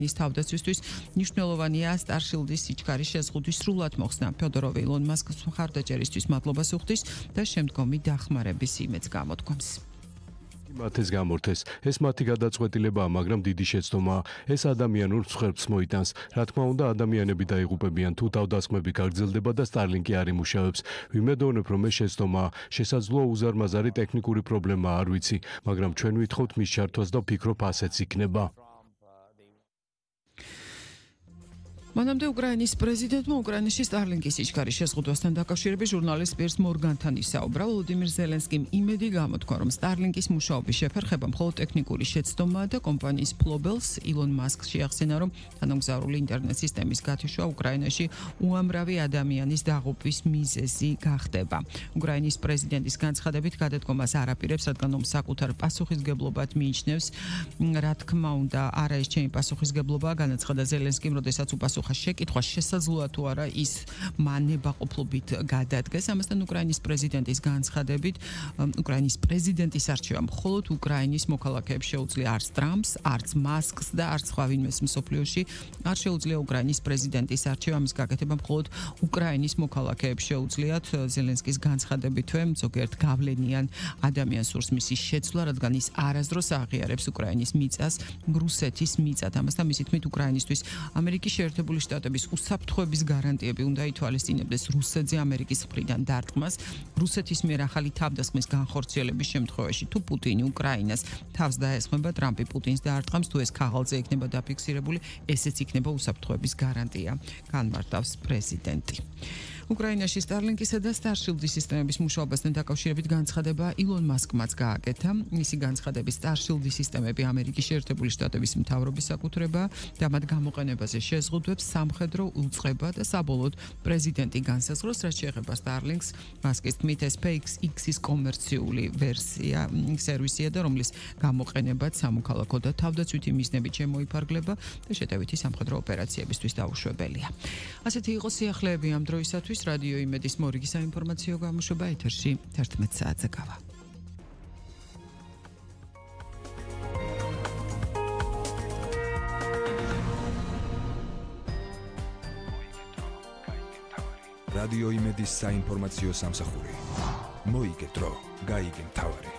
ის თავდაცვისთვის მნიშვნელოვანია სტარშილდის სიჩქარის შეზღუდვის სრულად მოხსნა. ფიოდოროვი ილონ მასკს მხარდაჭერისთვის მადლობას უხდის და შემდგომი დახმარების იმედს გამოთქვამს. მათეს გამორთეს. ეს მათი გადაწყვეტილებაა, მაგრამ დიდი შეცდომაა. ეს ადამიანურ მსხვერპლს მოიტანს. რა თქმა უნდა, ადამიანები დაიღუპებიან თუ თავდასხმები გაგრძელდება და Starlink-ი არ იმუშავებს. ვიმედოვნებ, რომ ეს შეცდომაა. შესაძლოა უზარმაზარი ტექნიკური პრობლემა, არ ვიცი, მაგრამ ჩვენ ვითხოვთ მის ჩართვას და ვფიქრობ, ასეც იქნება. მანამდე უკრაინის პრეზიდენტმა უკრაინაში Starlink-ის სიჩქარის შეზღუდვასთან დაკავშირებით ჟურნალისტ პირს მორგანთან ისაუბრა. ვლოდიმირ ზელენსკიმ იმედი გამოთქვა, რომ Starlink-ის მუშაობის შეფერხება მხოლოდ ტექნიკური შეცდომაა და კომპანიის მფლობელს ილონ მასკს შეახსენა, რომ თანამგზავრული ინტერნეტ სისტემის გათიშვა უკრაინაში უამრავი ადამიანის დაღუპვის მიზეზი გახდება. უკრაინის პრეზიდენტის განცხადებით გადადგომას არ აპირებს, რადგან რომ საკუთარ პასუხისგებლობად მიიჩნევს. რა თქმა უნდა, არა ეს ჩემი პასუხისგებლობაა, განაცხადა ზელენსკიმ, როდესაც უპასუხა შეკითხვა შესაძლოა თუ არა ის ნებაყოფლობით გადადგეს. ამასთან უკრაინის პრეზიდენტის განცხადებით, უკრაინის პრეზიდენტის არჩევა მხოლოდ უკრაინის მოქალაქეებს შეუძლია, არც ტრამპს, არც მასკს და არც სხვა ვინმეს მსოფლიოში არ შეუძლია უკრაინის პრეზიდენტის არჩევა. ამის გაკეთება მხოლოდ უკრაინის მოქალაქეებს შეუძლიათ. ზელენსკის განცხადებითვე ზოგიერთ გავლენიან ადამიანს სურს მისი შეცვლა, რადგან ის არასდროს აღიარებს უკრაინის მიწას რუსეთის მიწად. ამასთან მისი თქმით, უკრაინისთვის ამერიკის შეერთებული შტატების უსაფრთხოების გარანტიები უნდა ითვალისწინებდეს რუსეთზე ამერიკის მხრიდან დარტყმას. რუსეთის მიერ ახალი თავდასხმის განხორციელების შემთხვევაში თუ პუტინი უკრაინას თავს დაესხმება, ტრამპი პუტინს დაარტყამს, თუ ეს ქაღალდზე იქნება დაფიქსირებული, ესეც იქნება უსაფრთხოების გარანტია, განმარტავს პრეზიდენტი. უკრაინაში Starlink-ისა და Starshilds სისტემების მუშაობასთან დაკავშირებით განცხადება ილონ მასკმაც გააკეთა. მისი განცხადების Starshilds სისტემები ამერიკის შეერთებული შტატების მთავრობის საკუთრებაა და მათ გამოყენებაზე შეზღუდვებს სამხედრო უწყება და საბოლოოდ პრეზიდენტი განსაზღვროს, რაც შეეხება Starlink-ს. მასკის თქმით, SpaceX-ის კომერციული ვერსია სერვისია და რომლის გამოყენებაც სამოქალაქო და თავდაცვითი მიზნებით შემოიფარგლება და შეტევითი სამხედრო ოპერაციებისთვის დაუშვებელია. ასეთი იყო სიახლეები ამ დროისათვის. რადიო იმედის მორიგი საინფორმაციო გამოშვება ეთერში 11 საათზე გავა. რადიო იმედის საინფორმაციო სამსახური. მოიგე დრო, გაიგე მთავარი.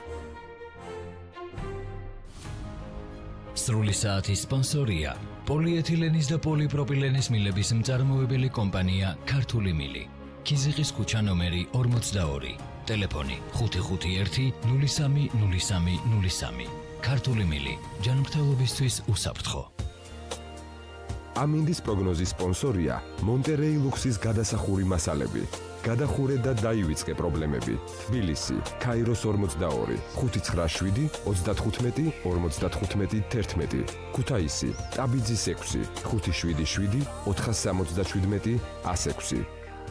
სრული საათის სპონსორია პოლიეთილენის და პოლიპროპილენის მილების მწარმოებელი კომპანია ქართული მილი. ქიზიყის ქუჩა ნომერი 42. ტელეფონი 551 03 03 03. ქართული მილი. ჯანმრთელობისთვის უსაფრთხო. ამინდის პროგნოზის სპონსორია მონტერეი ლუქსის გადასახური მასალები. გადახურე და დაივიწყე პრობლემები. თბილისი, ქაიროს 42, 597, 35, 55, 11. ქუთაისი, ტაბიძის 6, 577, 477, 106.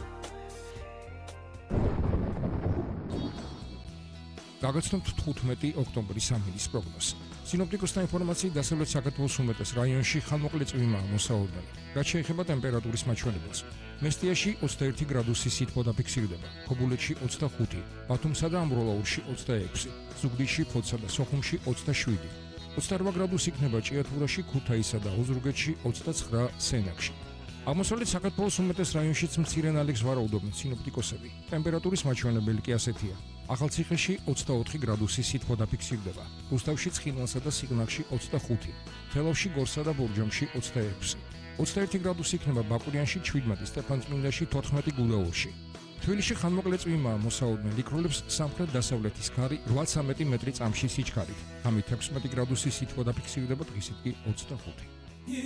გაგაცნობთ 15 ოქტომბრის ამინდის პროგნოზს. სინოპტიკოსთა ინფორმაციით, დასავლეთ საქართველოს უმეტეს რაიონში ხანმოკლე წვიმაა მოსაოდნელი. რაც შეეხება ტემპერატურის მაჩვენებელს, მესტიაში 21 გრადუსი სითბო დაფიქსირდება, ქობულეთში 25, ბათუმსა და ამბროლაურში 26, ზუგდიდში, ფოთსა და სოხუმში 27, 28 გრადუსი იქნება ჭიათურაში, ქუთაისსა და ოზურგეთში, 29 სენაკში. აღმოსავლეთ საქართველოს უმეტეს რაიონშიც მცირე ნალექს ვარაუდობენ სინოპტიკოსები. ტემპერატურის მაჩვენებელი კი ასეთია. ახალციხეში 24 გრადუსი სითბო დაფიქსირდება, რუსთავში, ცხინვალსა და სიღნაღში 25, თელავში, გორსა და ბურჯომში 26, 21 გრადუსი იქნება ბაკურიანში, ჩვიდმადი, სტეფანწმინდაში, 14 გუდაურში. თბილისში ხანმოკლე წვიმაა მოსაოდნელი, იქროლებს სამხრეთ-დასავლეთის ქარი 8-13 მეტრი წამში სიჩქარით. ამით 16 გრადუსი სითბო დაფიქსირდება, დღისით კი 25.